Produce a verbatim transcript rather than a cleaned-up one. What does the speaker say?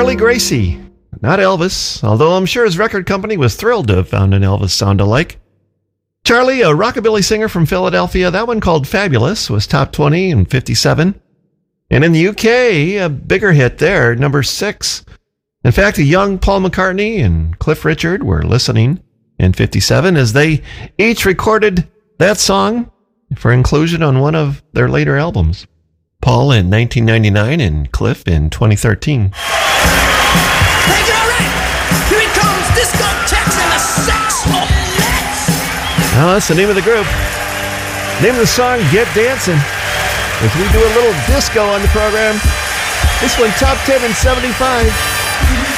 Charlie Gracie, not Elvis, although I'm sure his record company was thrilled to have found an Elvis sound-alike. Charlie, a rockabilly singer from Philadelphia, that one called Fabulous was top twenty in fifty-seven. And in the U K, a bigger hit there, number six. In fact, a young Paul McCartney and Cliff Richard were listening in fifty-seven as they each recorded that song for inclusion on one of their later albums. Paul in nineteen ninety-nine and Cliff in twenty thirteen. Hey, you're all right. Here it comes, Discotheques and the Saxonettes. Well, that's the name of the group. Name of the song, Get Dancing. As we do a little disco on the program. This one top ten in seventy-five.